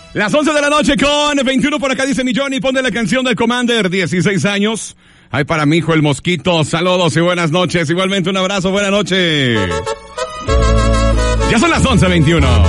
Las 11 de la noche con 21 por acá dice mi Johnny, ponle la canción del Commander, 16 años. Ay, para mi hijo el Mosquito, saludos y buenas noches. Igualmente un abrazo, buenas noches. Ya son las 11:21.